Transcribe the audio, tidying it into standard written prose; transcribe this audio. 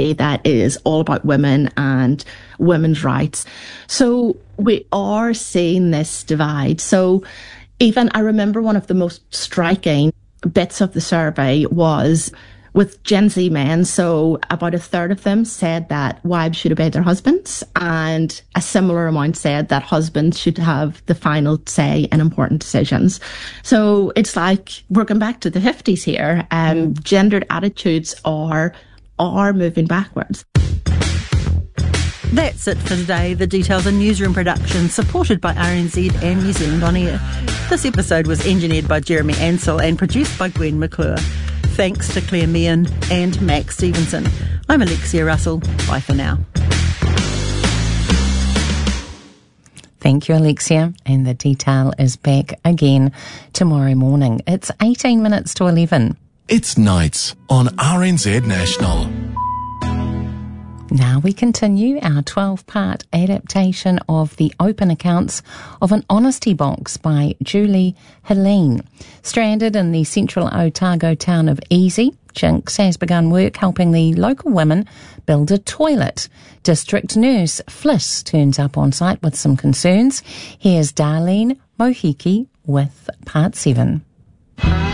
survey that is all about women and women's rights. So we are seeing this divide. So even I remember one of the most striking bits of the survey was with Gen Z men. So about a third of them said that wives should obey their husbands, and a similar amount said that husbands should have the final say in important decisions. So it's like we're going back to the 50s here. Gendered attitudes are moving backwards. That's it for today. The Details, a newsroom production supported by RNZ and New Zealand On Air. This episode was engineered by Jeremy Ansell and produced by Gwen McClure. Thanks to Claire Meehan and Max Stevenson. I'm Alexia Russell. Bye for now. Thank you, Alexia. And The Detail is back again tomorrow morning. It's 18 minutes to 11. It's Nights on RNZ National. Now we continue our 12-part adaptation of The Open Accounts of an Honesty Box by Julie Helene. Stranded in the central Otago town of Easy, Jinx has begun work helping the local women build a toilet. District nurse Fliss turns up on site with some concerns. Here's Darlene Mohiki with part 7.